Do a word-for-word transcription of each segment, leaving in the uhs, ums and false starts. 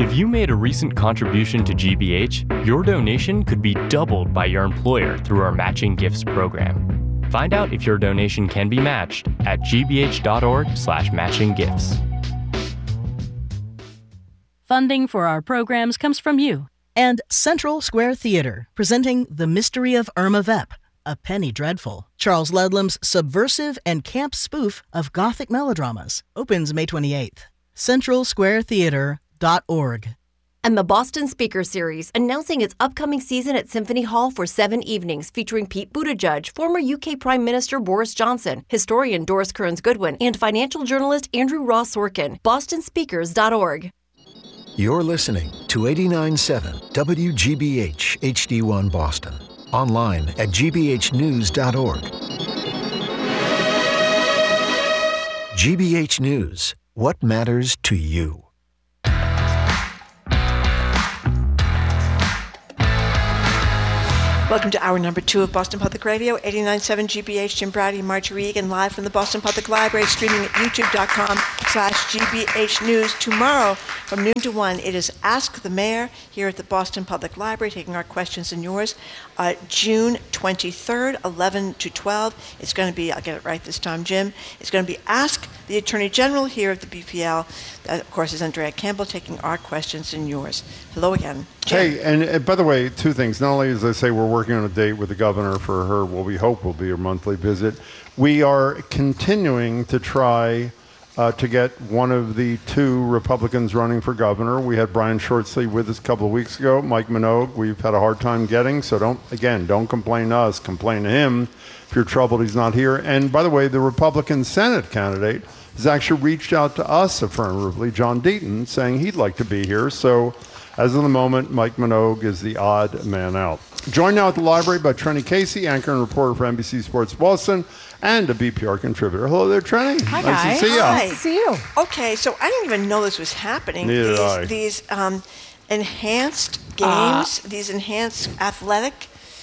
If you made a recent contribution to G B H, your donation could be doubled by your employer through our Matching Gifts program. Find out if your donation can be matched at gbh.org slash matching gifts. Funding for our programs comes from you. And Central Square Theater, presenting The Mystery of Irma Vep, A Penny Dreadful, Charles Ludlam's subversive and camp spoof of Gothic melodramas, opens May twenty-eighth. central square theater dot org. And the Boston Speaker Series, announcing its upcoming season at Symphony Hall for seven evenings, featuring Pete Buttigieg, former U K Prime Minister Boris Johnson, historian Doris Kearns Goodwin, and financial journalist Andrew Ross Sorkin. boston speakers dot org. You're listening to eighty-nine point seven W G B H H D one Boston. Online at g b h news dot org. G B H News. What matters to you? Welcome to hour number two of Boston Public Radio, eighty-nine point seven G B H. Jim Brady, Marjorie Egan, live from the Boston Public Library, streaming at youtube.com slash GBH News. Tomorrow, from noon to one, it is Ask the Mayor here at the Boston Public Library, taking our questions and yours. Uh, June twenty-third, eleven to twelve. It's going to be, I'll get it right this time, Jim. It's going to be Ask the Attorney General here at the B P L. That, of course, is Andrea Campbell taking our questions and yours. Hello again, Jim. Hey, and uh, by the way, two things. Not only, as I say, we're working on a date with the governor for her, what we hope will be her monthly visit, we are continuing to try uh, to get one of the two Republicans running for governor. We had Brian Shortsleeve with us a couple of weeks ago. Mike Minogue, we've had a hard time getting, so don't, again, don't complain to us, complain to him. If you're troubled, he's not here. And by the way, the Republican Senate candidate has actually reached out to us affirmatively, John Deaton, saying he'd like to be here. So as of the moment, Mike Minogue is the odd man out. Joined now at the library by Trenny Casey, anchor and reporter for N B C Sports Boston, and a B P R contributor. Hello there, Trenny. Hi, nice guys. to see you. Hi. Nice to see you. Okay, so I didn't even know this was happening. Neither these, did I. These um, enhanced games, uh, these enhanced athletic.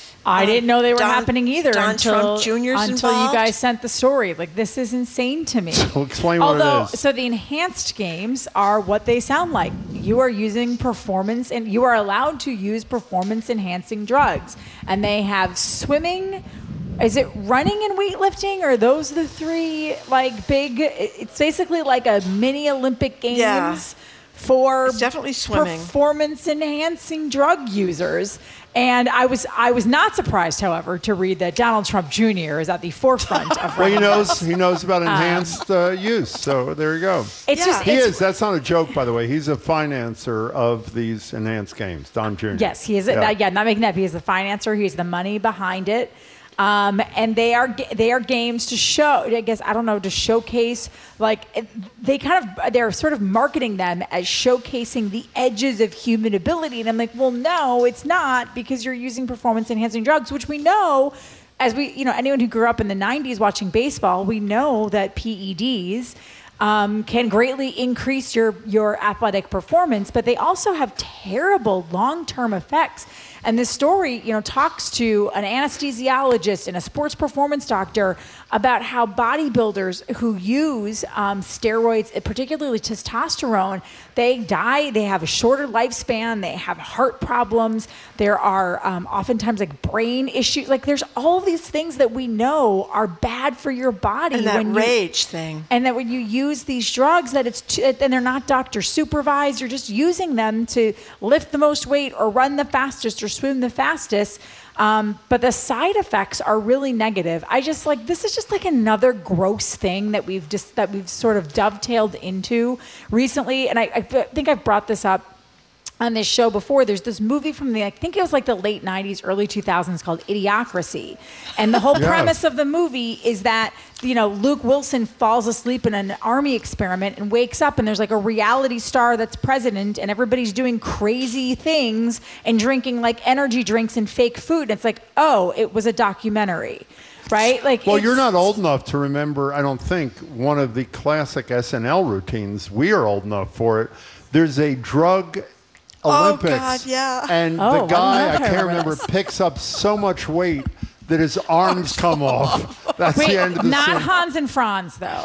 I um, didn't know they were Don, happening either Don until Trump Junior's until involved. you guys sent the story. Like, this is insane to me. So explain what Although, it is. So the enhanced games are what they sound like. You are using performance, and you are allowed to use performance-enhancing drugs. And they have swimming. Is it running and weightlifting? Or are those the three, like, big? It's basically like a mini Olympic Games. Yeah. For It's definitely swimming. performance-enhancing drug users. And I was I was not surprised, however, to read that Donald Trump Junior is at the forefront of Well, he running knows this. he knows about enhanced uh, use, so there you go. It's Yeah. just He it's, is. That's not a joke, by the way. He's a financer of these enhanced games, Don Junior Yes, he is. Yeah. Yeah. yeah, not making that. He is the financer. He's the money behind it. Um, and they are ga- they are games to show. I guess I don't know to showcase. Like it- they kind of they're sort of marketing them as showcasing the edges of human ability. And I'm like, well, no, it's not, because you're using performance enhancing drugs, which we know. As we, you know, anyone who grew up in the nineties watching baseball, we know that P E Ds um, can greatly increase your your athletic performance, but they also have terrible long-term effects. And this story, you know, talks to an anesthesiologist and a sports performance doctor about how bodybuilders who use um, steroids, particularly testosterone, they die, they have a shorter lifespan, they have heart problems, there are um, oftentimes like brain issues. Like there's all these things that we know are bad for your body. And that when you, rage thing. And that when you use these drugs, that it's t- and they're not doctor supervised, you're just using them to lift the most weight or run the fastest or swim the fastest. Um, but the side effects are really negative. I just like, this is just like another gross thing that we've just, that we've sort of dovetailed into recently. And I, I think I've brought this up on this show before. There's this movie from the, I think it was like the late nineties, early two thousands called Idiocracy. And the whole Yes. premise of the movie is that, you know, Luke Wilson falls asleep in an army experiment and wakes up and there's like a reality star that's president and everybody's doing crazy things and drinking like energy drinks and fake food. And it's like, oh, it was a documentary. Right? Like, Well, it's- you're not old enough to remember, I don't think, one of the classic S N L routines. We are old enough for it. There's a drug Olympics. Oh, God, yeah. And Oh, the I guy, love I can't her remember, race. picks up so much weight that his arms come off. That's Wait, the end of the not scene. Hans and Franz though.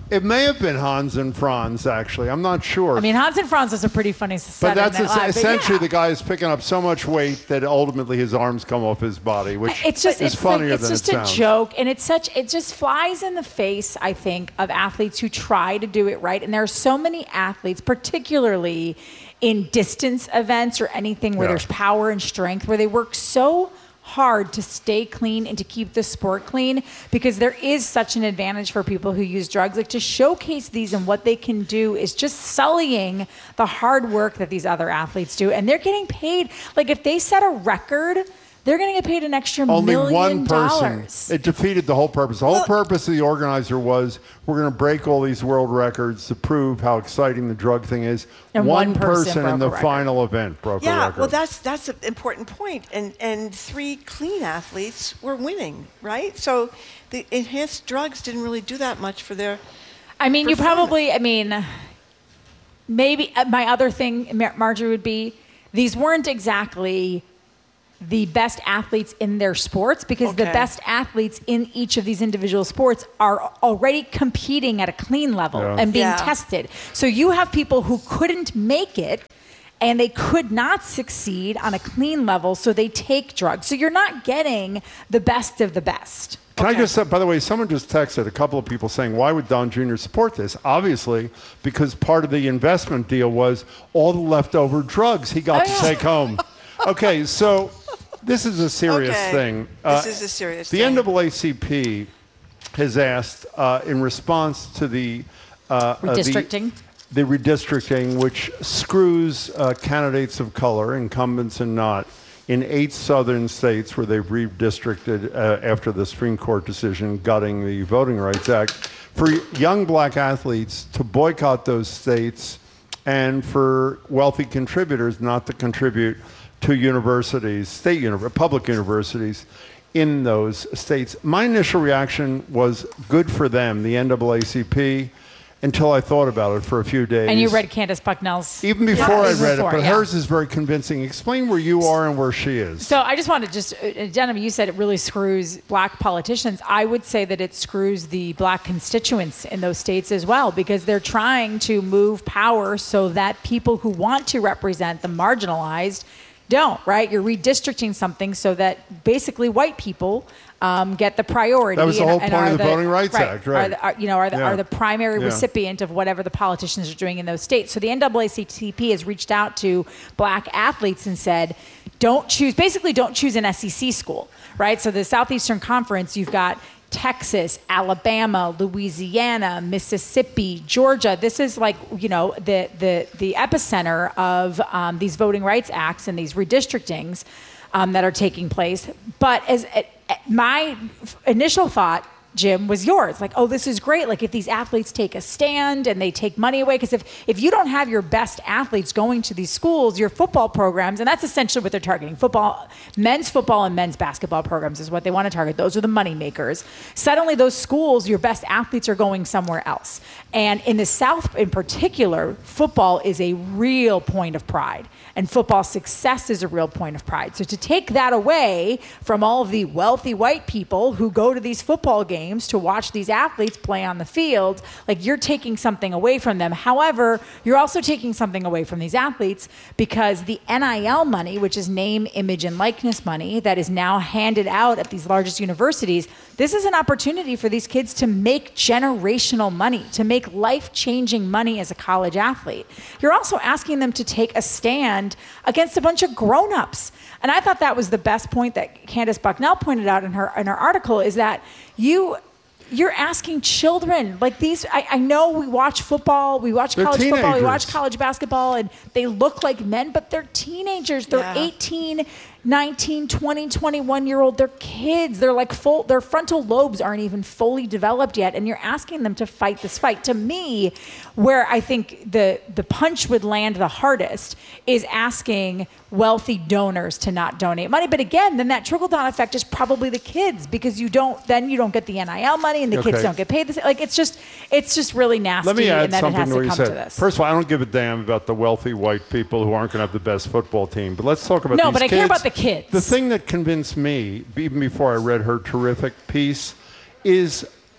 It may have been Hans and Franz, actually. I'm not sure. I mean, Hans and Franz was a pretty funny set. But that's in that live, essentially but yeah. the guy is picking up so much weight that ultimately his arms come off his body, which it's just, is it's funnier like, it's than just it a sounds. joke, and it's such it just flies in the face, I think, of athletes who try to do it right. And there are so many athletes, particularly in distance events or anything where Yeah. there's power and strength, where they work so hard to stay clean and to keep the sport clean, because there is such an advantage for people who use drugs. Like, to showcase these and what they can do is just sullying the hard work that these other athletes do. And they're getting paid. Like, if they set a record, they're going to get paid an extra Only million one person. dollars. It defeated the whole purpose. The whole Well- purpose of the organizer was, we're going to break all these world records to prove how exciting the drug thing is. And one one person person in broke the a record. final event broke a Yeah, record. well, that's that's an important point. And and three clean athletes were winning, right? So the enhanced drugs didn't really do that much for their. I mean, you performance. probably, I mean, maybe uh, my other thing, Mar- Marjorie, would be these weren't exactly the best athletes in their sports, because the Okay. best athletes in each of these individual sports are already competing at a clean level Yeah. and being Yeah. tested. So you have people who couldn't make it and they could not succeed on a clean level, so they take drugs. So you're not getting the best of the best. Can Okay. I just say, by the way, someone just texted a couple of people saying, why would Don Junior support this? Obviously, because part of the investment deal was all the leftover drugs he got Oh, to yeah. take home. Okay, so this is a serious Okay. thing. This is a serious the thing. N double A C P has asked, uh, in response to the uh, uh, the- Redistricting? the redistricting, which screws uh, candidates of color, incumbents and not, in eight southern states where they've redistricted uh, after the Supreme Court decision gutting the Voting Rights Act, for young black athletes to boycott those states and for wealthy contributors not to contribute to universities, state uni- public universities in those states. My initial reaction was good for them, the N double A C P, until I thought about it for a few days. And you read Candace Bucknell's. Even before Yeah, I even read before, it, but yeah. hers is very convincing. Explain where you are and where she is. So I just want to just, uh, Jenna, you said it really screws black politicians. I would say that it screws the black constituents in those states as well, because they're trying to move power so that people who want to represent the marginalized don't, right? You're redistricting something so that basically white people um, get the priority. That was the and- whole and point are of the Voting Rights right, Act, right. Are the, are, you know, are the, Yeah. are the primary Yeah. recipient of whatever the politicians are doing in those states. So the N double A C P has reached out to black athletes and said, don't choose, basically don't choose an S E C school, right? So the Southeastern Conference, you've got Texas, Alabama, Louisiana, Mississippi, Georgia. This is like, you know, the the the epicenter of um, these voting rights acts and these redistrictings um, that are taking place. But as uh, my f- initial thought, Jim, was yours. Like, oh, this is great. Like, if these athletes take a stand and they take money away, because if, if you don't have your best athletes going to these schools, your football programs, and that's essentially what they're targeting, football, men's football and men's basketball programs is what they want to target. Those are the money makers. Suddenly those schools, your best athletes are going somewhere else. And in the South in particular, football is a real point of pride. And football success is a real point of pride. So to take that away from all of the wealthy white people who go to these football games to watch these athletes play on the field, like, you're taking something away from them. However, you're also taking something away from these athletes, because the N I L money, which is name, image, and likeness money that is now handed out at these largest universities, this is an opportunity for these kids to make generational money, to make life-changing money as a college athlete. You're also asking them to take a stand against a bunch of grown-ups. And I thought that was the best point that Candace Bucknell pointed out in her in her article, is that you you're asking children, like these, I, I know we watch football, we watch They're college football, we watch teenagers. college basketball, and they look like men, but they're teenagers. They're Yeah. eighteen, nineteen, twenty, twenty-one year old. They're kids. They're like full, their frontal lobes aren't even fully developed yet. And you're asking them to fight this fight. To me, where I think the, the punch would land the hardest is asking wealthy donors to not donate money. But again, then that trickle down effect is probably the kids, because you don't, then you don't get the N I L money and the Okay. kids don't get paid. This, like, it's just, it's just really nasty. Let me add and then it something has to to what you come to said. this. First of all, I don't give a damn about the wealthy white people who aren't going to have the best football team. But let's talk about No, these but I kids. care about the kids. The thing that convinced me, even before I read her terrific piece, is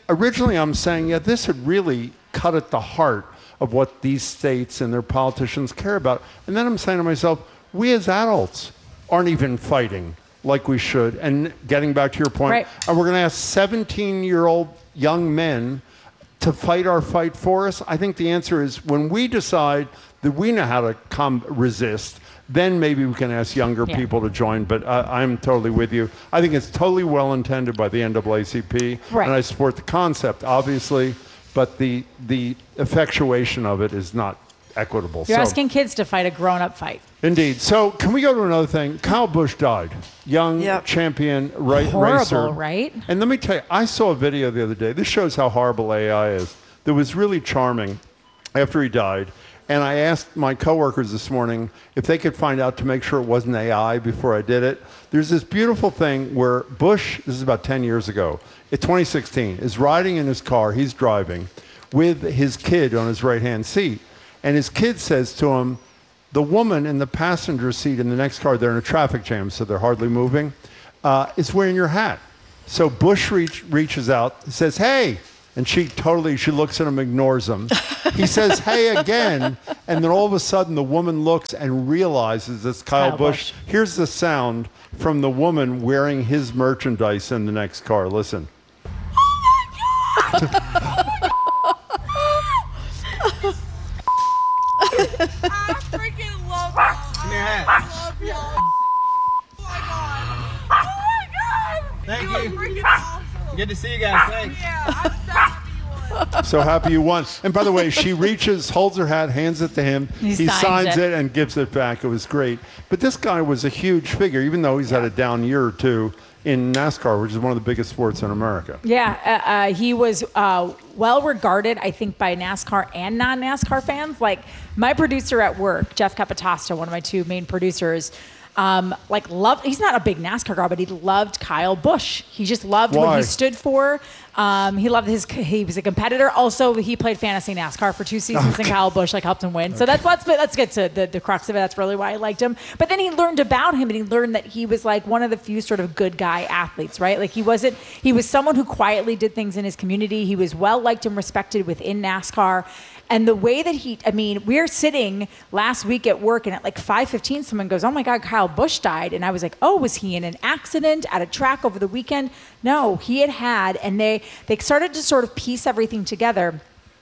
originally I'm saying, yeah, this had really cut at the heart of what these states and their politicians care about. And then I'm saying to myself, we as adults aren't even fighting like we should. And getting back to your point, right. and we're going to ask seventeen-year-old young men to fight our fight for us. I think the answer is when we decide that we know how to come resist, then maybe we can ask younger yeah. people to join. But uh, I'm totally with you. I think it's totally well intended by the N double A C P, right. and I support the concept, obviously, but the the effectuation of it is not equitable. You're so, asking kids to fight a grown-up fight. Indeed. So can we go to another thing? Kyle Busch died. Young yep. champion right, Horrible, racer. right? And let me tell you, I saw a video the other day. This shows how horrible A I is. That was really charming after he died. And I asked my coworkers this morning if they could find out to make sure it wasn't A I before I did it. There's this beautiful thing where Bush, this is about ten years ago, in twenty sixteen, is riding in his car, he's driving, with his kid on his right-hand seat. And his kid says to him, the woman in the passenger seat in the next car, they're in a traffic jam, so they're hardly moving, uh, is wearing your hat. So Bush reach, reaches out, says, hey, and she totally, she looks at him, ignores him. He says, hey, again, and then all of a sudden the woman looks and realizes it's Kyle, Kyle Busch. Busch. Here's the sound from the woman wearing his merchandise in the next car. Listen. Oh my God! I freaking love y'all. I love y'all. Oh my God. Oh my God. Thank you. you. Are freaking awesome. Good to see you guys. Thanks. Yeah, I'm so happy you won. So happy you won. And by the way, she reaches, holds her hat, hands it to him. He He signs signs it. it and gives it back. It was great. But this guy was a huge figure, even though he's had a down year or two in NASCAR, which is one of the biggest sports in America. Yeah, uh, uh, he was uh, well regarded, I think, by NASCAR and non-NASCAR fans. Like my producer at work, Jeff Capitasta, one of my two main producers, um, like loved. He's not a big NASCAR guy, but he loved Kyle Busch. He just loved Why? what he stood for. Um, he loved his. He was a competitor. Also, he played fantasy NASCAR for two seasons, Okay. and Kyle Busch like helped him win. So that's let's let's get to the, the crux of it. That's really why I liked him. But then he learned about him, and he learned that he was like one of the few sort of good guy athletes, right? Like he wasn't. He was someone who quietly did things in his community. He was well liked and respected within NASCAR. And the way that he, I mean, we were sitting last week at work, and at like five fifteen, someone goes, oh my God, Kyle Busch died. And I was like, oh, was he in an accident at a track over the weekend? No, he had had, and they, they started to sort of piece everything together.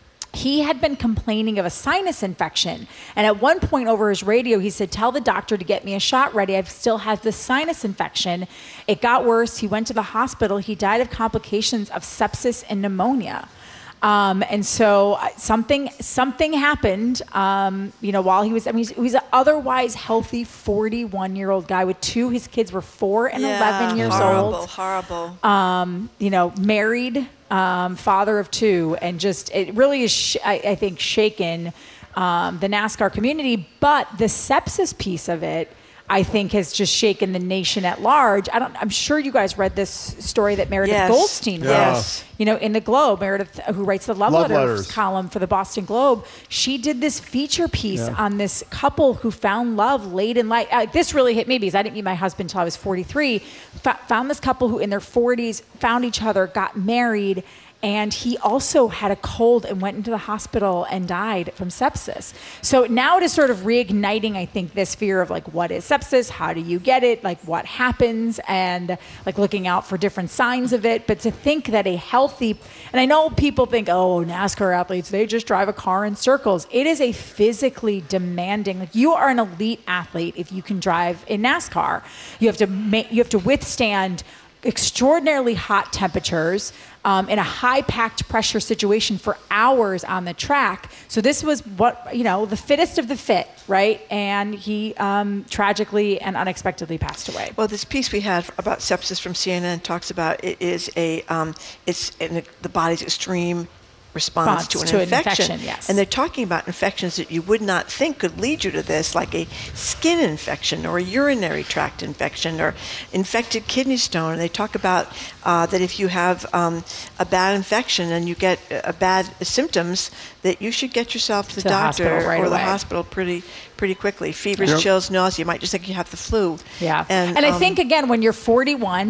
He had been complaining of a sinus infection. And at one point over his radio, he said, tell the doctor to get me a shot ready. I still have this sinus infection. It got worse. He went to the hospital. He died of complications of sepsis and pneumonia. Um, and so uh, something something happened, um, you know, while he was, I mean, he was an otherwise healthy forty-one-year-old guy with two, his kids were four and Yeah, eleven years horrible, old. horrible. Um, you know, married, um, father of two, and just, it really is, sh- I, I think, shaken um, the NASCAR community. But the sepsis piece of it, I think, has just shaken the nation at large. I don't, I'm sure you guys read this story that Meredith Yes. Goldstein wrote. Yes. You know, in the Globe, Meredith, who writes the Love, Love Letters, Letters. column for the Boston Globe, she did this feature piece Yeah. on this couple who found love late in life. Uh, this really hit me because I didn't meet my husband until I was forty-three. F- found this couple who in their forties found each other, got married, and he also had a cold and went into the hospital and died from sepsis. So now it is sort of reigniting, I think, this fear of like, what is sepsis? How do you get it? Like what happens? And like looking out for different signs of it. But to think that a healthy, and I know people think, oh, NASCAR athletes, they just drive a car in circles. It is a physically demanding, like you are an elite athlete if you can drive in NASCAR. You have to ma- you have to withstand extraordinarily hot temperatures um, in a high packed pressure situation for hours on the track. So this was what, you know, the fittest of the fit, right? And he um, tragically and unexpectedly passed away. Well, this piece we had about sepsis from C N N talks about it is a, um, it's in the body's extreme response to an, to an infection. infection, yes. And they're talking about infections that you would not think could lead you to this, like a skin infection or a urinary tract infection or infected kidney stone. And they talk about uh, that if you have um, a bad infection and you get uh, bad symptoms, that you should get yourself to the, To the doctor hospital right or the away. hospital pretty pretty quickly. Fevers, Yep. chills, nausea. You might just think you have the flu. Yeah. And, And, I um, think, again, when you're forty-one,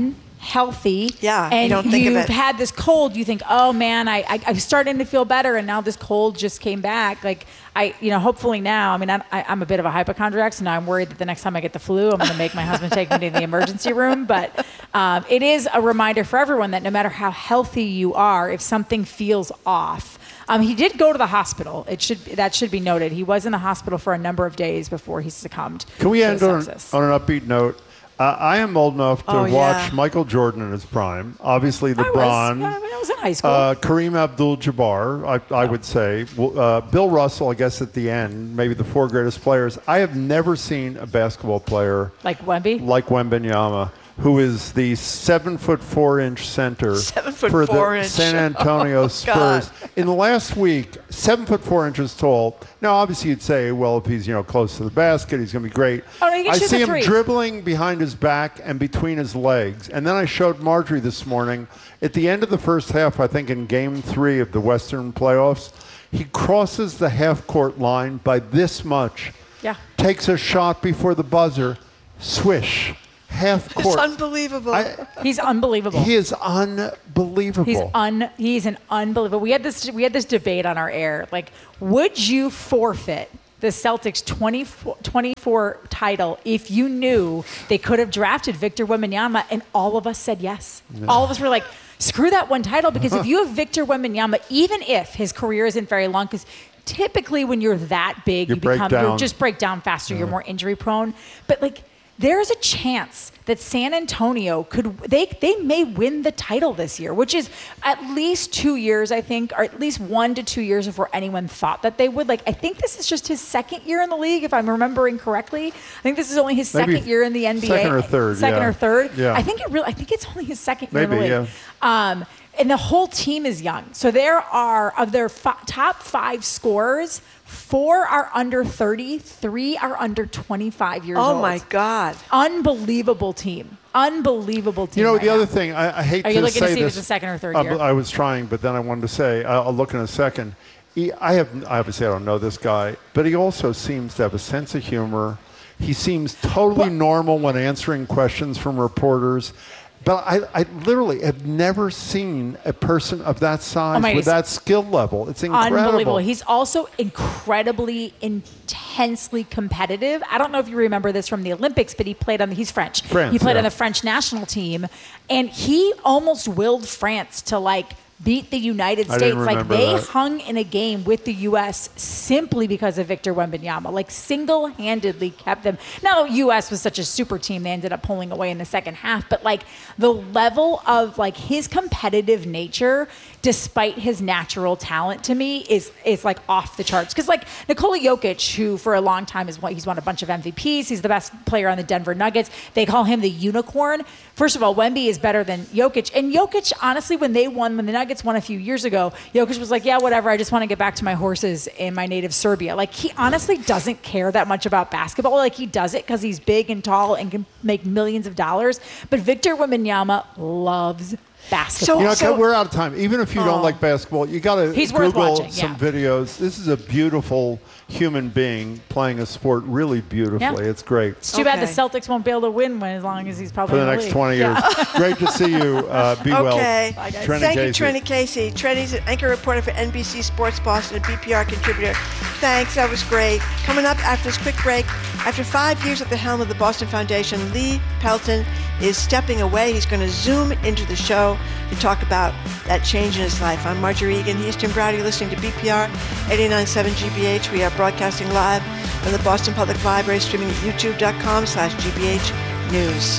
healthy. Yeah, you and don't think of you've it. had this cold, you think, oh man, I, I, I'm starting to feel better, and now this cold just came back. Like, I, you know, hopefully now, I mean, I, I, I'm a bit of a hypochondriac, so now I'm worried that the next time I get the flu, I'm going to make my husband take me to the emergency room. But um, it is a reminder for everyone that no matter how healthy you are, if something feels off, Um, he did go to the hospital. It should that should be noted. He was in the hospital for a number of days before he succumbed. Can we to end on, sepsis. on an upbeat note? Uh, I am old enough to Oh, watch yeah. Michael Jordan in his prime. Obviously, I was, LeBron. yeah, I mean, I was in high school. Uh, Kareem Abdul-Jabbar, I, I would say. Well, Uh, Bill Russell, I guess, at the end, maybe the four greatest players. I have never seen a basketball player like Wemby? like Wembanyama, who is the seven foot four inch center Seven foot for four the inch. San Antonio Oh, Spurs. God. In the last week, seven foot four inches tall. Now, obviously, you'd say, well, if he's you know close to the basket, he's going to be great. Oh, no, you can I shoot see the him three. dribbling behind his back and between his legs. And then I showed Marjorie this morning at the end of the first half, I think in Game Three of the Western playoffs, he crosses the half court line by this much. Yeah. Takes a shot before the buzzer, swish. Half It's court. unbelievable. I- He's unbelievable. He is unbelievable. He's un. He's an unbelievable. We had this. We had this debate on our air. Like, would you forfeit the Celtics twenty-four, twenty-four title if you knew they could have drafted Victor Wembanyama? And all of us said yes. All of us were like, screw that one title, because if you have Victor Wembanyama, even if his career isn't very long, because typically when you're that big, You you, break become down. you just break down faster. You're more injury prone. But like, there's a chance that San Antonio could they they may win the title this year, which is at least two years, I think, or at least one to two years before anyone thought that they would. Like, I think this is just his second year in the league, if I'm remembering correctly. I think this is only his Maybe second year in the N B A. second or third, Second yeah. or third. Yeah. I think it really. I think it's only his second year Maybe, in the league. yeah. Um, and the whole team is young. So there are, of their fi- top five scorers, four are under thirty, three are under twenty-five years oh old. my God. Unbelievable team. Unbelievable team. You know, right the now. other thing, I, I hate Are to you looking say to see if this. it's a second or third uh, year? I was trying, but then I wanted to say, I'll, I'll look in a second. He, I have, obviously I don't know this guy, but he also seems to have a sense of humor. He seems totally normal when answering questions from reporters. But I, I literally have never seen a person of that size Oh my with God. that skill level. It's incredible. Unbelievable. He's also incredibly, intensely competitive. I don't know if you remember this from the Olympics, but he played on the, he's French. France, he played yeah. on the French national team, and he almost willed France to like beat the United I States. didn't Like remember they that. hung in a game with the U S simply because of Victor Wembanyama. Like single-handedly kept them. Now the U S was such a super team, they ended up pulling away in the second half. But like the level of like his competitive nature, despite his natural talent, to me is is like off the charts. Because like Nikola Jokic, who for a long time is he's won a bunch of M V Ps. He's the best player on the Denver Nuggets. They call him the unicorn. First of all, Wemby is better than Jokic. And Jokic, honestly, when they won, when the Nuggets won a few years ago, Jokic was like, yeah, whatever. I just want to get back to my horses in my native Serbia. Like, he honestly doesn't care that much about basketball. Like, he does it because he's big and tall and can make millions of dollars. But Victor Wembanyama loves basketball. So- You know, So- we're out of time. Even if you don't Oh. like basketball, you got to He's worth Google watching, some yeah. videos. This is a beautiful human being playing a sport really beautifully. Yeah. It's great. It's too bad the Okay. Celtics won't be able to win when, as long as he's probably For the in next league. twenty years. Yeah. Great to see you. Uh, be well. Okay. Bye, guys. Trenny Thank you, Casey. Trenny Casey. Trenny's an anchor reporter for N B C Sports Boston, a B P R contributor. Thanks. That was great. Coming up after this quick break, after five years at the helm of the Boston Foundation, Lee Pelton is stepping away. He's going to zoom into the show to talk about that change in his life. I'm Marjorie Egan. He's Tim Browdy, listening to B P R eighty-nine point seven G B H. We are broadcasting live from the Boston Public Library, streaming at youtube.com slash GBH News.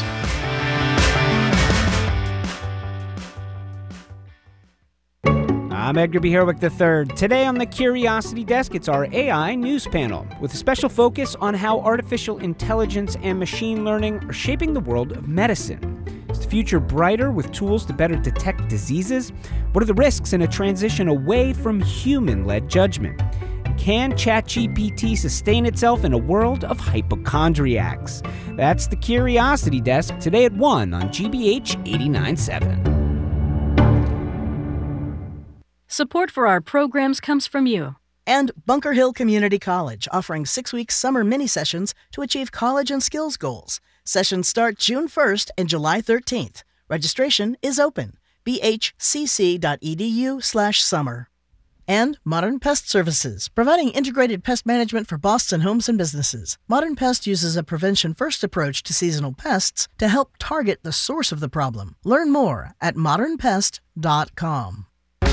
I'm Edgar B. Herwick the third. Today on the Curiosity Desk, it's our A I news panel, with a special focus on how artificial intelligence and machine learning are shaping the world of medicine. Is the future brighter with tools to better detect diseases? What are the risks in a transition away from human-led judgment? And can ChatGPT sustain itself in a world of hypochondriacs? That's the Curiosity Desk, today at one on G B H eighty-nine point seven. Support for our programs comes from you. And Bunker Hill Community College, offering six-week summer mini-sessions to achieve college and skills goals. Sessions start June first and July thirteenth. Registration is open. b h c c dot e d u slash summer. And Modern Pest Services, providing integrated pest management for Boston homes and businesses. Modern Pest uses a prevention-first approach to seasonal pests to help target the source of the problem. Learn more at modern pest dot com.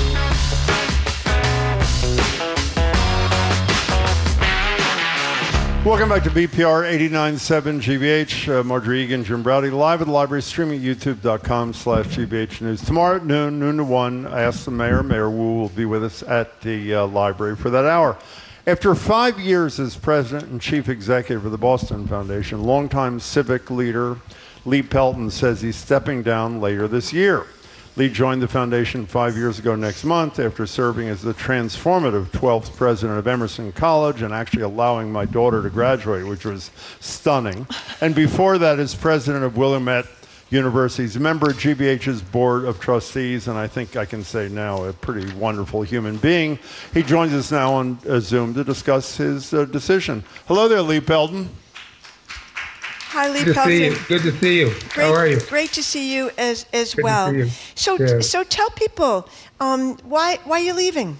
Welcome back to B P R eighty-nine point seven G B H. Uh, Marjorie Egan, Jim Browdy, live at the library, streaming at youtube.com slash GBH News. Tomorrow at noon, noon to one, I asked the mayor. Mayor Wu will be with us at the uh, library for that hour. After five years as president and chief executive of the Boston Foundation, longtime civic leader Lee Pelton says he's stepping down later this year. Lee joined the foundation five years ago next month after serving as the transformative twelfth president of Emerson College and actually allowing my daughter to graduate, which was stunning. And before that, as president of Willamette University. He's a member of G B H's board of trustees, and I think I can say now a pretty wonderful human being. He joins us now on uh, Zoom to discuss his uh, decision. Hello there, Lee Pelton. Hi, Lee Good to Pelton. see you. Good to see you. Great, How are you? Great to see you as as Good well. to see you. So, Yeah. so tell people um, why why you're leaving.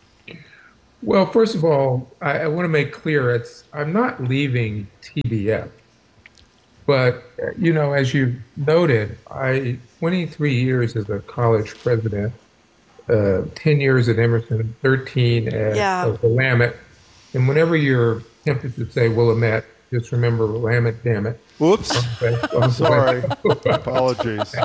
Well, first of all, I, I want to make clear it's I'm not leaving T B F, but uh, you know, as you noted, I twenty-three years as a college president, uh, ten years at Emerson, thirteen at Yeah. uh, Willamette, and whenever you're tempted to say Willamette, just remember Willamette, damn it. Whoops. Okay, on the Sorry. West- Apologies.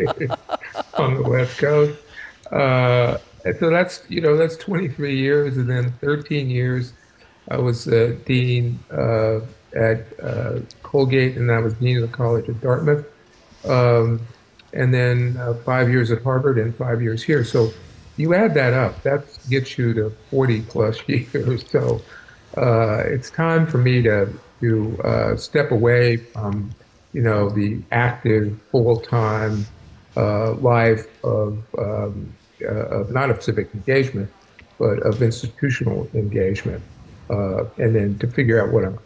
on the West Coast. Uh, and so that's, you know, that's twenty-three years, and then thirteen years I was uh, dean uh, at uh, Colgate, and I was dean of the college at Dartmouth. Um, and then uh, five years at Harvard and five years here. So you add that up, that gets you to forty plus years. So uh, it's time for me to to uh, step away from, you know, the active, full-time uh, life of, um, uh, of not of civic engagement, but of institutional engagement, uh, and then to figure out what I'm.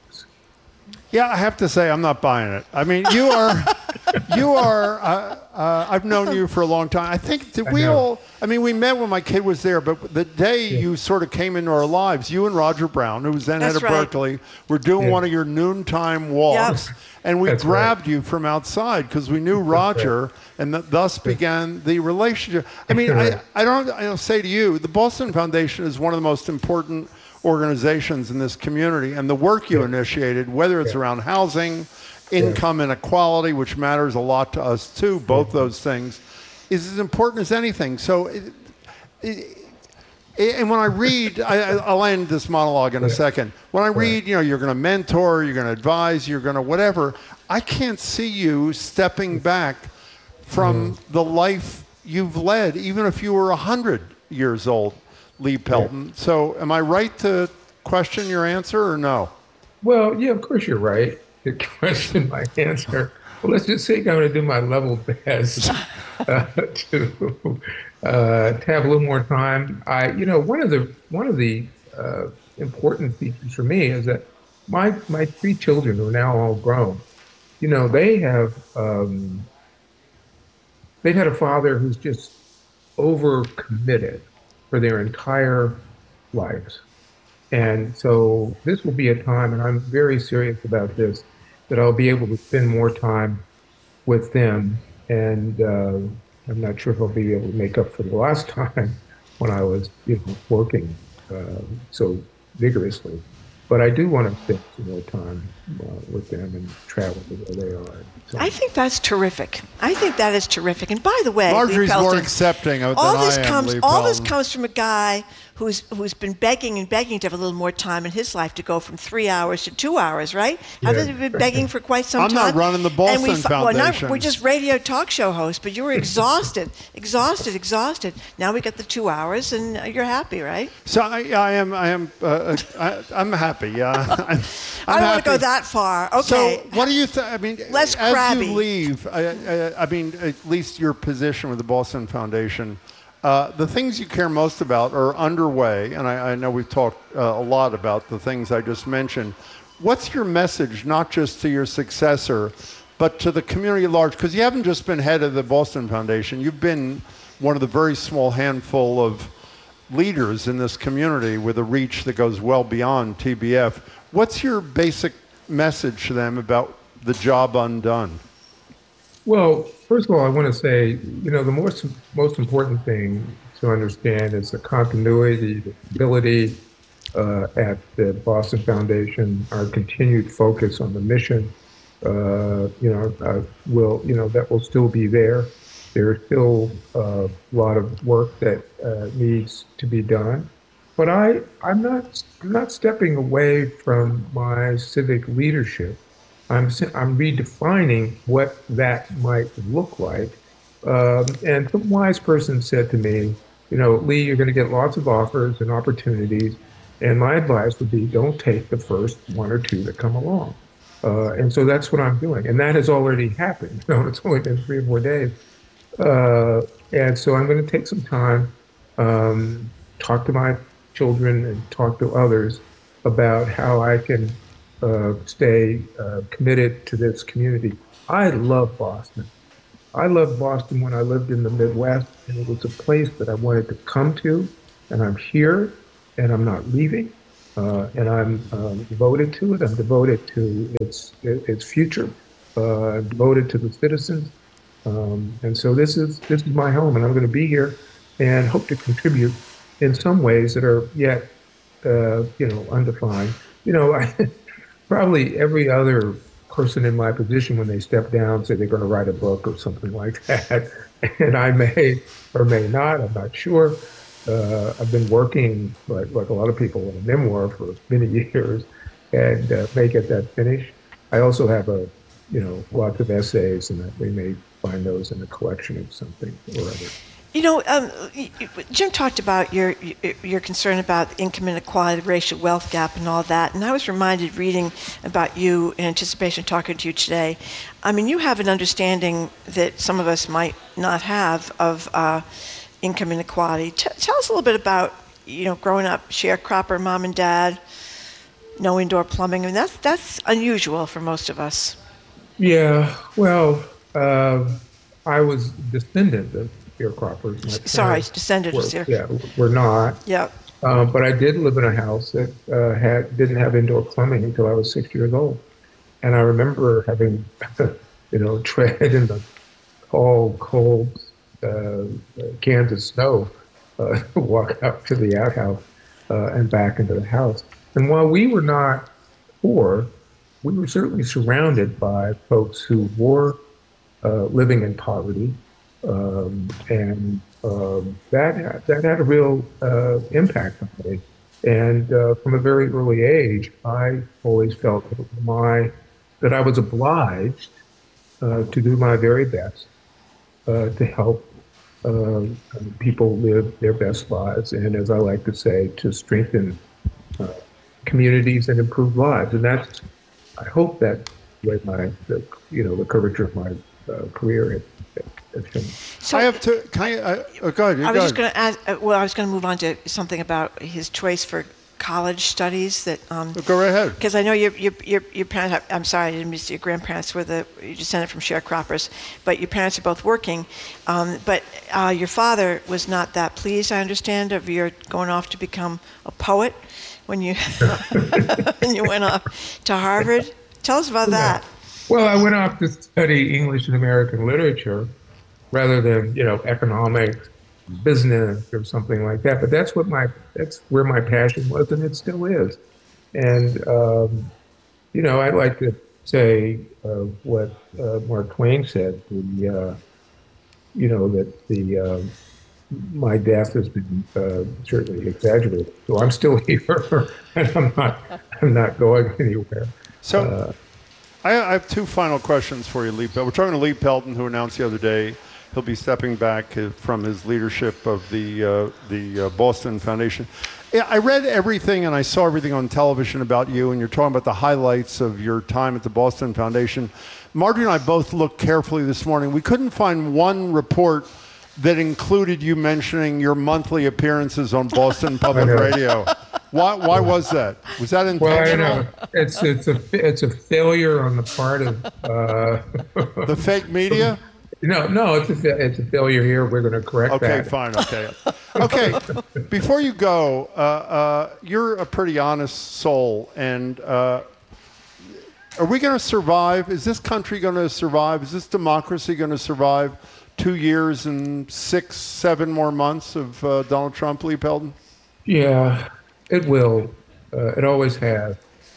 Yeah, I have to say, I'm not buying it. I mean, you are, you are, uh, uh, I've known you for a long time. I think that I we know. all, I mean, we met when my kid was there, but the day Yeah. you sort of came into our lives, you and Roger Brown, who was then head That's of right. Berkeley, were doing Yeah. one of your noontime walks, and we That's grabbed you from outside because we knew Roger, and th- thus began the relationship. I mean, I, I don't, I don't say to you, the Boston Foundation is one of the most important organizations in this community, and the work you Yeah. initiated, whether it's Yeah. around housing, income inequality, which matters a lot to us too, both those things, is as important as anything. So, it, it, and when I read, I, I'll end this monologue in a second. When I read, you know, you're going to mentor, you're going to advise, you're going to whatever, I can't see you stepping back from the life you've led, even if you were one hundred years old, Lee Pelton. So am I right to question your answer or no? Well, yeah, of course you're right to question my answer. Well, let's just say I'm going to do my level best uh, to uh, to have a little more time. I, you know, one of the one of the uh, important features for me is that my my three children who are now all grown, you know, they have um, they've had a father who's just overcommitted for their entire lives. And so this will be a time, and I'm very serious about this, that I'll be able to spend more time with them. And uh, I'm not sure if I'll be able to make up for the last time when I was, you know, working uh, so vigorously. But I do want to spend some more time uh, with them and travel to where they are. So, I think that's terrific. I think that is terrific. And by the way, Lee Marjorie's more Pelton, accepting of all than this I am, comes Lee all this Pelton. comes from a guy who's who's been begging and begging to have a little more time in his life to go from three hours to two hours, right? Haven't you been begging for quite some I'm time? not running the And we Boston fi- well, not- Foundation. we're just radio talk show hosts, but you were exhausted, exhausted, exhausted. Now we got the two hours, and uh, you're happy, right? So I, I am, I am, uh, I, I'm happy. Yeah, I'm, I'm I don't want to go happy. that far. Okay. So what do you think? I mean, Less as crabby. you leave, I, I, I mean, at least your position with the Boston Foundation, uh, the things you care most about are underway, and I, I know we've talked uh, a lot about the things I just mentioned. What's your message, not just to your successor, but to the community at large, because you haven't just been head of the Boston Foundation, you've been one of the very small handful of leaders in this community with a reach that goes well beyond T B F. What's your basic message to them about the job undone? Well, first of all, I want to say, you know, the most, most important thing to understand is the continuity, the stability uh, at the Boston Foundation, our continued focus on the mission, uh, you know, uh, will, you know, that will still be there. There's still uh, a lot of work that uh, needs to be done, but I, I'm not, I'm not stepping away from my civic leadership. I'm, I'm redefining what that might look like. Um, and some wise person said to me, you know, Lee, you're going to get lots of offers and opportunities, and my advice would be don't take the first one or two that come along. Uh, and so that's what I'm doing, and that has already happened. You know, it's only been three or four days. Uh, and so I'm going to take some time, um, talk to my children and talk to others about how I can uh, stay uh, committed to this community. I love Boston. I loved Boston when I lived in the Midwest, and it was a place that I wanted to come to, and I'm here, and I'm not leaving, uh, and I'm um, devoted to it. I'm devoted to its its future. Uh, I'm devoted to the citizens. Um, and so this is this is my home, and I'm going to be here and hope to contribute in some ways that are yet, uh, you know, undefined. You know, I, probably every other person in my position, when they step down, say they're going to write a book or something like that, and I may or may not. I'm not sure. Uh, I've been working, like, like a lot of people, on a memoir for many years, and uh, may get that finished. I also have a, you know, lots of essays, and that we may find those in a collection of something or other. You know, um, Jim talked about your your concern about income inequality, the racial wealth gap, and all that. And I was reminded, reading about you in anticipation of talking to you today, I mean, you have an understanding that some of us might not have of uh, income inequality. T- tell us a little bit about, you know, growing up sharecropper, mom and dad, no indoor plumbing. I mean, that's that's unusual for most of us. Yeah, well, uh, I was descendant of sharecroppers. My Sorry, descendant were, of sharecroppers. Yeah, we're not. Yeah. Uh, but I did live in a house that uh, had didn't have indoor plumbing until I was six years old, and I remember having, you know, tread in the cold, cold uh, Kansas snow, uh, walk out to the outhouse uh, and back into the house. And while we were not poor, we were certainly surrounded by folks who were uh, living in poverty, um, and um, that had, that had a real uh, impact on me. And uh, from a very early age, I always felt that my that I was obliged uh, to do my very best uh, to help uh, people live their best lives, and as I like to say, to strengthen uh, communities and improve lives. And that's, I hope that way my, the, you know, the curvature of my uh, career has, has been. So I have to. Can I? Uh, oh, go ahead. I was go just ahead. going to ask. Uh, well, I was going to move on to something about his choice for college studies. That um, go right ahead. Because I know your your your your parents. I'm sorry, I didn't miss your grandparents were the you descended from sharecroppers, but your parents are both working. Um, but uh, your father was not that pleased, I understand, of your going off to become a poet when you when you went off to Harvard. Tell us about that. Well, I went off to study English and American literature rather than, you know, economics, business, or something like that. But that's what my that's where my passion was, and it still is. And um, you know, I'd like to say uh, what uh, Mark Twain said. The uh, you know that the uh, my death has been uh, certainly exaggerated. So I'm still here, and I'm not I'm not going anywhere. So. Uh, I have two final questions for you, Lee Pelton. We're talking to Lee Pelton, who announced the other day he'll be stepping back from his leadership of the uh, the uh, Boston Foundation. Yeah, I read everything and I saw everything on television about you, and you're talking about the highlights of your time at the Boston Foundation. Marjorie and I both looked carefully this morning. We couldn't find one report that included you mentioning your monthly appearances on Boston Public Radio. Why? Why was that? Was that intentional? Well, I don't know. It's it's a it's a failure on the part of uh, the fake media. No, no, it's a it's a failure here. We're going to correct okay, that. Okay, fine. Okay, okay. Before you go, uh, uh, you're a pretty honest soul, and uh, are we going to survive? Is this country going to survive? Is this democracy going to survive two years and six, seven more months of uh, Donald Trump, Lee Pelton? Yeah, it will. Uh, it always has.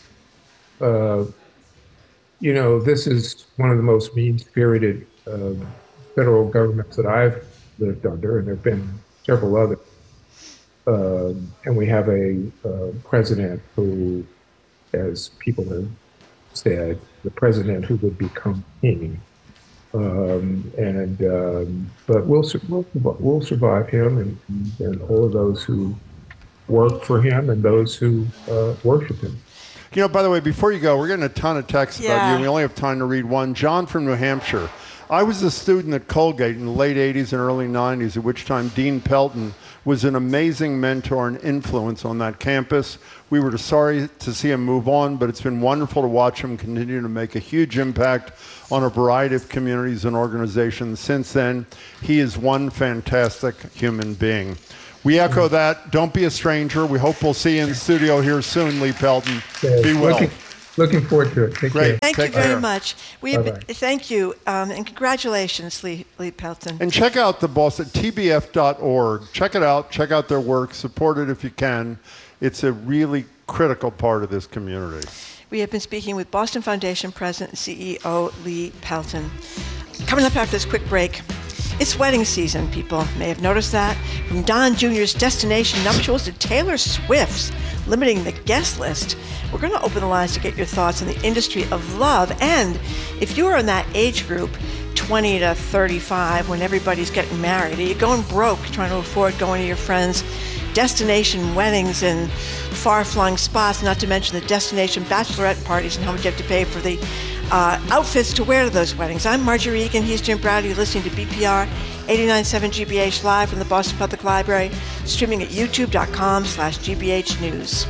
Uh, you know, this is one of the most mean-spirited uh, federal governments that I've lived under, and there have been several others. Uh, and we have a uh, president who, as people have said, the president who would become king. Um, and um, but we'll, we'll we'll survive him and, and all of those who work for him and those who uh, worship him. You know, by the way, before you go, we're getting a ton of texts Yeah. about you. We only have time to read one. John from New Hampshire. I was a student at Colgate in the late eighties and early nineties, at which time Dean Pelton was an amazing mentor and influence on that campus. We were sorry to see him move on, but it's been wonderful to watch him continue to make a huge impact on a variety of communities and organizations. Since then, he is one fantastic human being. We echo that. Don't be a stranger. We hope we'll see you in the studio here soon, Lee Pelton. Yeah, Be well. Looking, looking forward to it. Take Great. care. Thank Take you very care. much. We have, Bye-bye. thank you, um, and congratulations, Lee, Lee Pelton. And check out the Boston, T B F dot org. Check it out. Check out their work. Support it if you can. It's a really critical part of this community. We have been speaking with Boston Foundation President and C E O Lee Pelton. Coming up after this quick break, it's wedding season, people may have noticed that. From Don Junior's destination nuptials to Taylor Swift's limiting the guest list. We're going to open the lines to get your thoughts on the industry of love. And if you are in that age group, twenty to thirty-five, when everybody's getting married, are you going broke trying to afford going to your friends' destination weddings in far-flung spots, not to mention the destination bachelorette parties and how much you have to pay for the uh, outfits to wear to those weddings? I'm Marjorie Egan. He's Jim Browder. You're listening to B P R eighty-nine point seven G B H live from the Boston Public Library, streaming at youtube.com slash GBH News.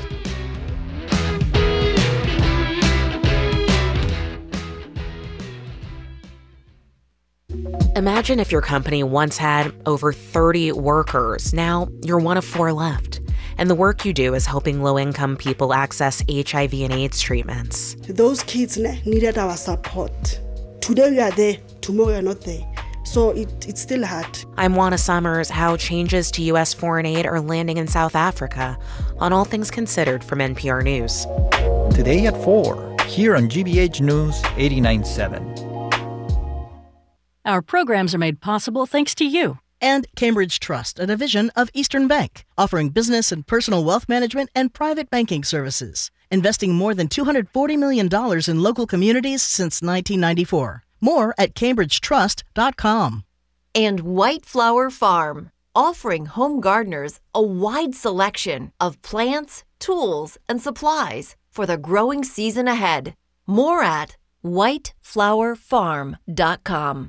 Imagine if your company once had over thirty workers. Now you're one of four left. And the work you do is helping low-income people access H I V and AIDS treatments. Those kids needed our support. Today we are there, tomorrow we are not there. So it, it's still hard. I'm Juana Summers. How changes to U S foreign aid are landing in South Africa on All Things Considered from N P R News. Today at four, here on G B H News eighty-nine point seven. Our programs are made possible thanks to you. And Cambridge Trust, a division of Eastern Bank, offering business and personal wealth management and private banking services, investing more than two hundred forty million dollars in local communities since nineteen ninety-four. More at cambridge trust dot com. And White Flower Farm, offering home gardeners a wide selection of plants, tools, and supplies for the growing season ahead. More at white flower farm dot com.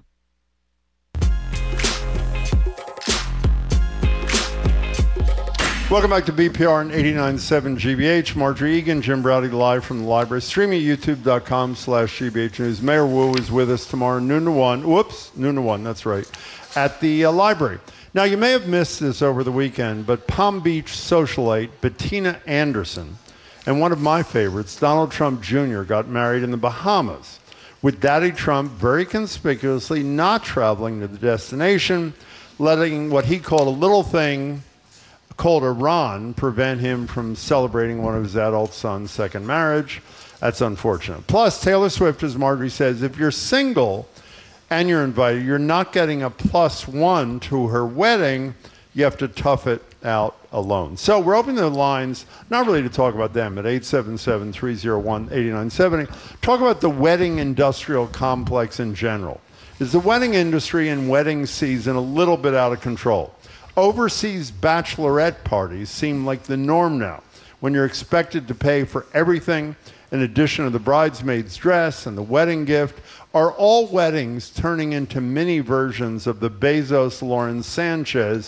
Welcome back to B P R and eighty-nine point seven G B H. Marjorie Egan, Jim Browder live from the library. Streaming at youtube.com slash GBH News. Mayor Wu is with us tomorrow, noon to one. Whoops, noon to one, that's right, at the uh, library. Now, you may have missed this over the weekend, but Palm Beach socialite Bettina Anderson and one of my favorites, Donald Trump Junior, got married in the Bahamas, with Daddy Trump very conspicuously not traveling to the destination, letting what he called a little thing called Iran prevent him from celebrating one of his adult son's second marriage. That's unfortunate. Plus, Taylor Swift, as Marjorie says, if you're single and you're invited, you're not getting a plus one to her wedding. You have to tough it out alone. So we're opening the lines, not really to talk about them, at eight seven seven, three oh one, eight nine seven zero. Talk about the wedding industrial complex in general. Is the wedding industry and wedding season a little bit out of control? Overseas bachelorette parties seem like the norm now, when you're expected to pay for everything in addition to the bridesmaid's dress and the wedding gift. Are all weddings turning into mini versions of the Bezos-Lauren Sanchez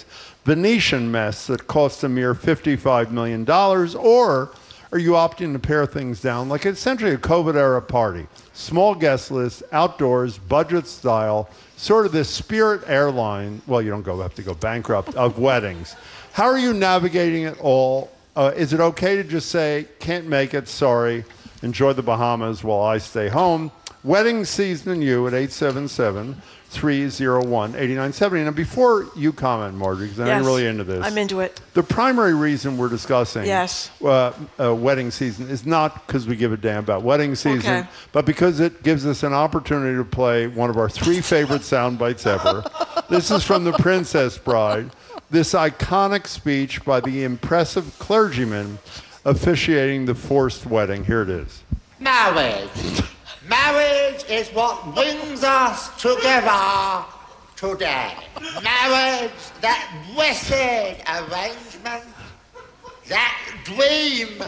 Venetian mess that costs a mere fifty-five million dollars? Or are you opting to pare things down like essentially a COVID-era party? Small guest list, outdoors, budget style, sort of this Spirit airline, well, you don't go have to go bankrupt, of weddings. How are you navigating it all? Uh, is it okay to just say, can't make it, sorry, enjoy the Bahamas while I stay home? Wedding season and you at eight seven seven, three oh one, eight nine seven oh. Now, before you comment, Marjorie, because I'm Yes, really into this. I'm into it. The primary reason we're discussing Yes. uh, uh, wedding season is not because we give a damn about wedding season, Okay. but because it gives us an opportunity to play one of our three favorite sound bites ever. This is from The Princess Bride, this iconic speech by the impressive clergyman officiating the forced wedding. Here it is. Marriage. Marriage is what brings us together today. Marriage, that blessed arrangement, that dream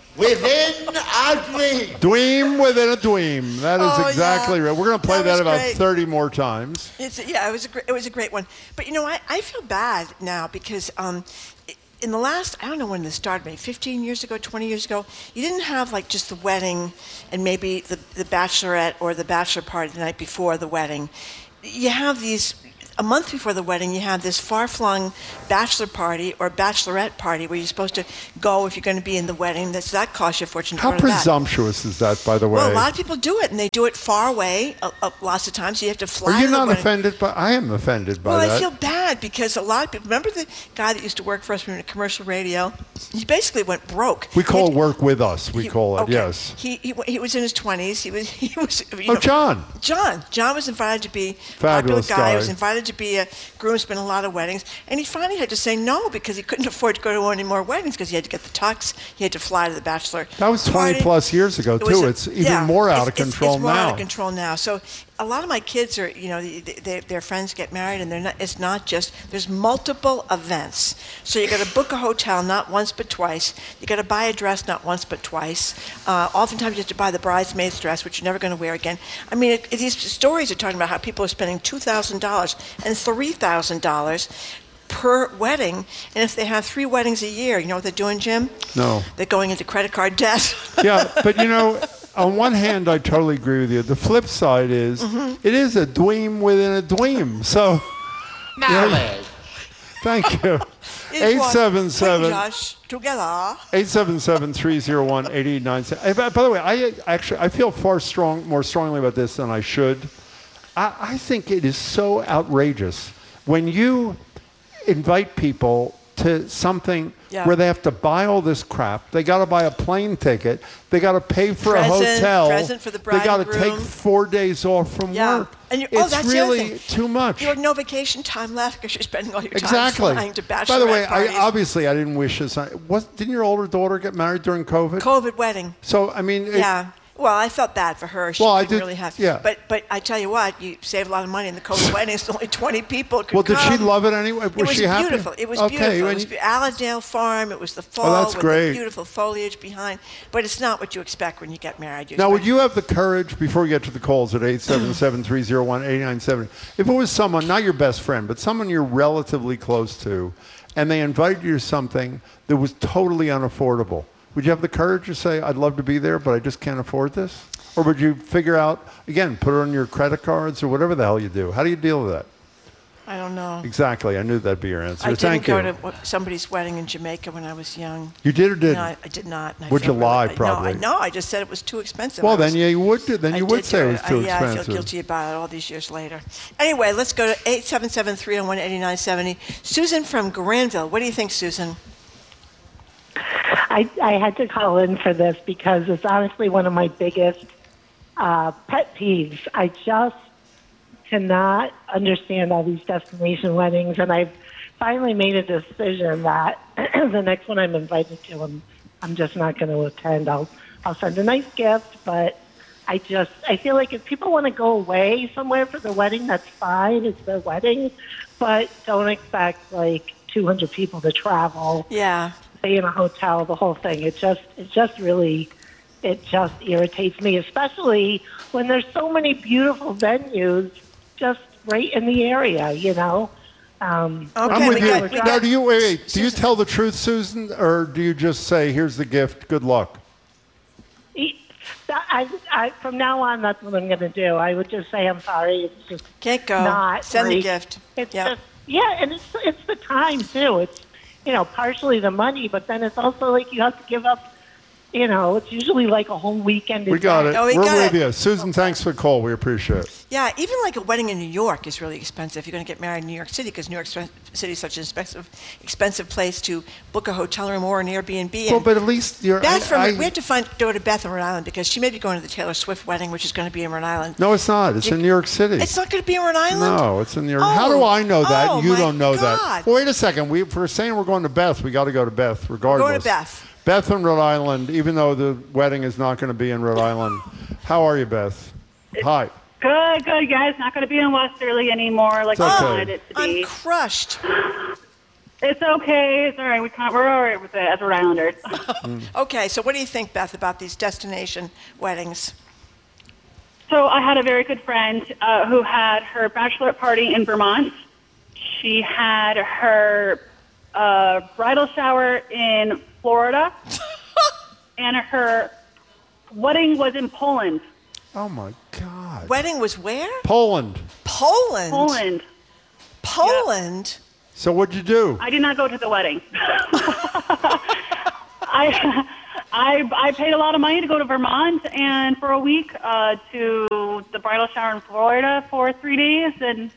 within a dream. Dweem within a dweem. That is Oh, exactly yeah. right. We're going to play That that, was about great. thirty more times. It's, yeah, it was a great, it was a great one. But you know, I, I feel bad now because um, i- in the last, I don't know when this started, maybe fifteen years ago, twenty years ago, you didn't have like just the wedding and maybe the, the bachelorette or the bachelor party the night before the wedding. You have these, a month before the wedding, you have this far-flung bachelor party or bachelorette party where you're supposed to go if you're going to be in the wedding. That's, that costs you a fortune to How go to that. presumptuous is that, by the way? Well, a lot of people do it, and they do it far away. Uh, uh, lots of times, you have to fly. Are you to the not wedding. offended? By, I am offended by Well, that. I feel bad because a lot of people. Remember the guy that used to work for us in commercial radio? He basically went broke. we call it work with us. We He- call it, okay. yes. He, he he was in his twenties. He was he was. You Oh, know, John. John. John was invited to be a Fabulous popular guy. He guy. was invited to be a groomsman in a lot of weddings, and he finally had to say no because he couldn't afford to go to any more weddings because he had to get the tux. He had to fly to the bachelor. That was twenty party. plus years ago, It was too. a- It's even yeah, more out it's- of it's- control it's more now. out of control now. So a lot of my kids are, you know, they, they, their friends get married, and they're not. It's not just. There's multiple events. So you got to book a hotel not once but twice. You got to buy a dress not once but twice. Uh, oftentimes you have to buy the bridesmaid's dress, which you're never going to wear again. I mean, it, it, these stories are talking about how people are spending two thousand dollars and three thousand dollars per wedding, and if they have three weddings a year, you know what they're doing, Jim? No. They're going into credit card debt. Yeah, but you know, on one hand, I totally agree with you. The flip side is, Mhm. it is a dweem within a dweem. So, you know, Marriage. thank you. It's eight one- seven seven, Bring us together. eight seven seven, three oh one, eight eight nine seven. Hey, by, by the way, I actually I feel far strong, more strongly about this than I should. I, I think it is so outrageous when you invite people to something Yeah. where they have to buy all this crap. They got to buy a plane ticket. They got to pay for Present- a hotel. present for the bride They got and to take groom. four days off from Yeah. work. And you, it's oh, that's the other really thing. too much. You have no vacation time left because you're spending all your time Exactly. flying to bachelorette By the way, parties. I, obviously I didn't wish this. On, was didn't your older daughter get married during COVID? COVID wedding. So I mean, it- Yeah. Well, I felt bad for her. She Well, I didn't did- really have. yeah. But but I tell you what, you save a lot of money in the COVID wedding. It's only twenty people. Could well, did she come. love it anyway? Was, It was she happy? beautiful. It was okay, beautiful. It when was you- be- Allendale Farm. It was the fall Oh, that's with great. the beautiful foliage behind. But it's not what you expect when you get married. You Now, would expect- you have the courage, before we get to the calls at eight seven seven, three oh one, eight nine seven, if it was someone, not your best friend, but someone you're relatively close to, and they invited you to something that was totally unaffordable, would you have the courage to say, I'd love to be there, but I just can't afford this? Or would you figure out, again, put it on your credit cards or whatever the hell you do? How do you deal with that? I don't know. Exactly. I knew that'd be your answer. I didn't Thank go you. to w- somebody's wedding in Jamaica when I was young. You did or didn't? No, I, I did not. and I Would feel you lie, really- probably? No, I, no, I just said it was too expensive. Well, I was- then yeah, you would do. Then I you would did say do it was I- too yeah, expensive. I feel guilty about it all these years later. Anyway, let's go to eight seven seven, three oh one, eight nine seven oh. Susan from Granville. What do you think, Susan? I, I had to call in for this because it's honestly one of my biggest uh, pet peeves. I just cannot understand all these destination weddings, and I've finally made a decision that the next one I'm invited to, I'm, I'm just not going to attend. I'll I'll send a nice gift, but I just I feel like if people want to go away somewhere for their wedding, that's fine. It's their wedding, but don't expect like two hundred people to travel. Yeah. Stay in a hotel, the whole thing. It just it just really it just irritates me, especially when there's so many beautiful venues just right in the area, you know. Um, I'm with you. Now, do you wait, wait? Do you tell the truth, Susan, or do you just say, "Here's the gift. Good luck"? I, I, from now on, that's what I'm going to do. I would just say, I'm sorry. It's just Can't go. not Send the like- gift. It's Yep. just, yeah, and it's it's the time, too. It's, you know, partially the money, but then it's also like you have to give up, you know, it's usually like a whole weekend. We got it. Oh, we We're got with it. you. Susan, thanks for the call. We appreciate it. Yeah, even like a wedding in New York is really expensive. If you're going to get married in New York City, because New York City is such an expensive, expensive place to book a hotel room or an Airbnb. Well, And but at least you're. Beth I- from I- we have to find go to Beth in Rhode Island because she may be going to the Taylor Swift wedding, which is going to be in Rhode Island. No, it's not. It's You- in New York City. It's not going to be in Rhode Island. No, it's in New York. How do I know that? oh you my don't know God. that. Well, wait a second. We, if we're saying we're going to Beth, we got to go to Beth regardless. going to Beth. Beth in Rhode Island, even though the wedding is not going to be in Rhode Island. How are you, Beth? Hi. Good, good, guys. Not going to be in Westerly anymore like It's I okay. wanted it to be. I'm crushed. It's okay. It's all right. We can't, we're all right with it as Rhode Islanders. Okay, so what do you think, Beth, about these destination weddings? So I had a very good friend uh, who had her bachelorette party in Vermont. She had her uh, bridal shower in Florida, and her wedding was in Poland. Oh my God. Wedding was where? Poland. Poland. Poland. Poland. So what'd you do? I did not go to the wedding. I, I I paid a lot of money to go to Vermont and for a week uh, to the bridal shower in Florida for three days and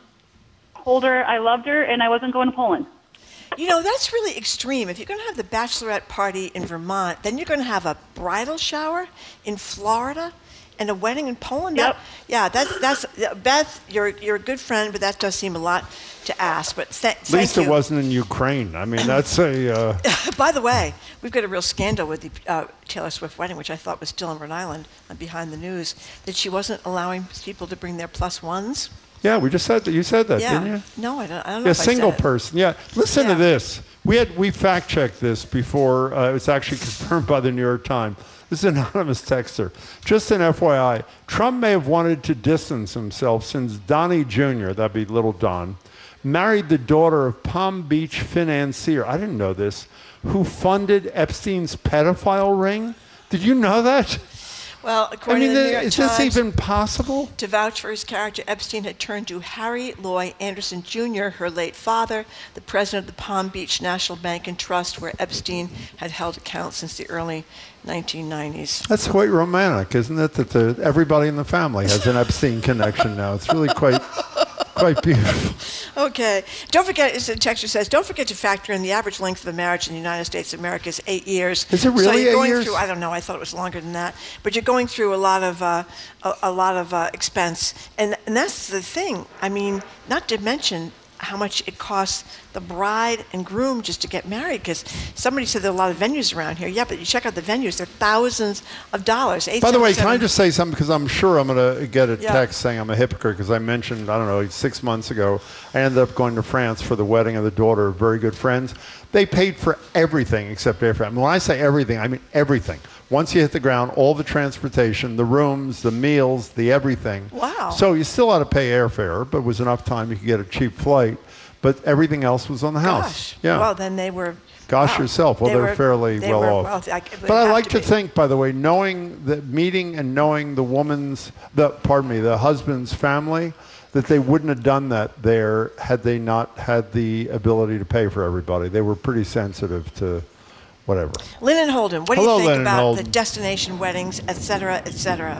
told her I loved her and I wasn't going to Poland. You know, that's really extreme. If you're going to have the bachelorette party in Vermont, then you're going to have a bridal shower in Florida and a wedding in Poland. Yep. That, yeah, that's that's Beth. You're you're a good friend, but that does seem a lot to ask. But th- At thank least you. it wasn't in Ukraine. I mean, that's a. Uh, By the way, we've got a real scandal with the uh, Taylor Swift wedding, which I thought was still in Rhode Island. I'm behind the news that she wasn't allowing people to bring their plus ones. yeah, we just said that. You said that, yeah. didn't you? No, I don't. I don't know Yeah, if I single said it. person. Yeah, listen Yeah. to this. We had we fact checked this before uh, it was actually confirmed by the New York Times. This is an anonymous texter. Just an F Y I, Trump may have wanted to distance himself since Donnie Junior, that'd be little Don, married the daughter of Palm Beach financier, I didn't know this, who funded Epstein's pedophile ring. Did you know that? Well, according I mean, to the New York is Times, this even possible? to vouch for his character, Epstein had turned to Harry Loy Anderson Junior, her late father, the president of the Palm Beach National Bank and Trust, where Epstein had held accounts since the early nineteen nineties. That's quite romantic, isn't it? That the, everybody in the family has an Epstein connection now. It's really quite, quite beautiful. Okay. Don't forget, as the texture says, don't forget to factor in the average length of a marriage in the United States of America is eight years. Is it really so you're eight going years? Through, I don't know. I thought it was longer than that. But you're going through a lot of uh, a, a lot of uh, expense, and and that's the thing. I mean, not to mention how much it costs the bride and groom just to get married. Because somebody said there are a lot of venues around here. Yeah, but you check out the venues; they're thousands of dollars. By the way, can I just say something? Because I'm sure I'm going to get a Yeah. text saying I'm a hypocrite because I mentioned, I don't know, six months ago, I ended up going to France for the wedding of the daughter of very good friends. They paid for everything except airfare. I mean, when I say everything, I mean everything. Once you hit the ground, all the transportation, the rooms, the meals, the everything. Wow. So you still had to pay airfare, but it was enough time you could get a cheap flight. But everything else was on the house. Gosh. Yeah. Well, then they were. Gosh wow. yourself. Well, They they're were- fairly they well were off. wealthy. I- it would but I have like to to, be. think, by the way, knowing the meeting and knowing the woman's, the pardon me, the husband's family, that they wouldn't have done that there had they not had the ability to pay for everybody. They were pretty sensitive to whatever. Lynn and Holden, what do Hello, you think Lynn and about Holden. the destination weddings, et cetera, et cetera?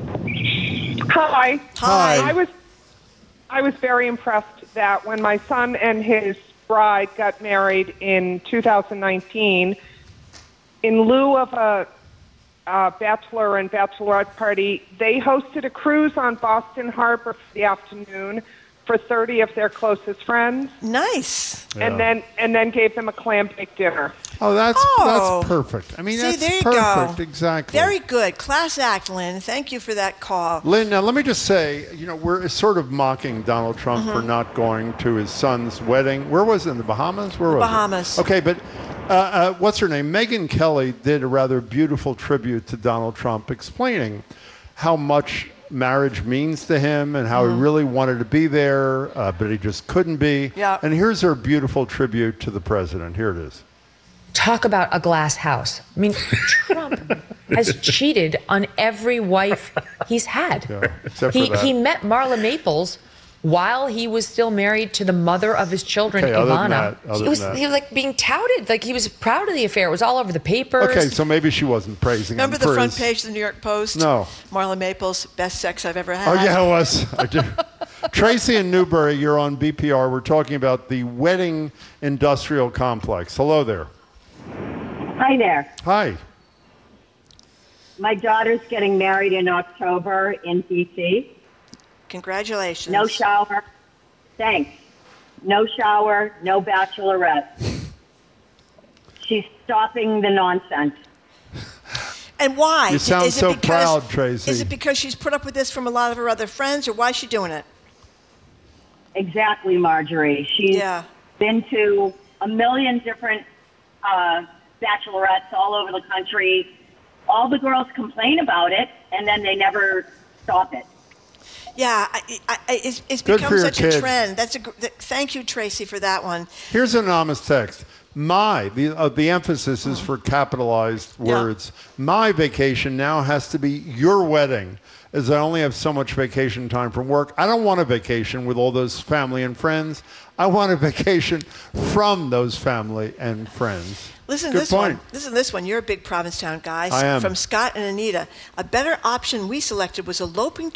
Hi. Hi. I was I was very impressed that when my son and his bride got married in two thousand nineteen, in lieu of a, a bachelor and bachelorette party, they hosted a cruise on Boston Harbor for the afternoon for thirty of their closest friends. Nice. Yeah. And then and then gave them a clam bake dinner. Oh, that's Oh. that's perfect. I mean, See, that's there you perfect. go. Exactly. Very good. Class act, Lynn. Thank you for that call. Lynn, now let me just say, you know, we're sort of mocking Donald Trump for Mhm. not going to his son's wedding. Where was it? In the Bahamas? Where was Bahamas. it? Okay, but uh, uh, what's her name? Megyn Kelly did a rather beautiful tribute to Donald Trump, explaining how much marriage means to him and how Mhm. he really wanted to be there, uh, but he just couldn't be. Yeah. And here's her beautiful tribute to the president. Here it is. Talk about a glass house. I mean, Trump has cheated on every wife he's had. Yeah, except for he that. he met Marla Maples while he was still married to the mother of his children, Okay, other than Ivana. that- other he was than that. he was like being touted, like he was proud of the affair. It was all over the papers. Okay, so maybe she wasn't praising Remember him the for front his- page of the New York Post? No. Marla Maples, best sex I've ever had. Oh, yeah, it was. I do. Tracy in Newbury, you're on B P R. We're talking about the wedding industrial complex. Hello there. Hi there. Hi. My daughter's getting married in October in D C. Congratulations. No shower. Thanks. No shower, no bachelorette. She's stopping the nonsense. And why? You sound Is it so because- proud, Tracy. Is it because she's put up with this from a lot of her other friends, or why is she doing it? Exactly, Marjorie. She's Yeah. been to a million different uh, bachelorettes all over the country. All the girls complain about it, and then they never stop it. Yeah, I, I, I, it's, it's Good become for your such kid. a trend. That's a. gr- th- Thank you, Tracy, for that one. Here's an anonymous text. My, the, uh, the emphasis is for capitalized Yeah. words. My vacation now has to be your wedding, as I only have so much vacation time from work. I don't want a vacation with all those family and friends. I want a vacation from those family and friends. Listen to Good this point. one. Listen to this one. You're a big Provincetown guy. I am. From Scott and Anita. A better option we selected was eloping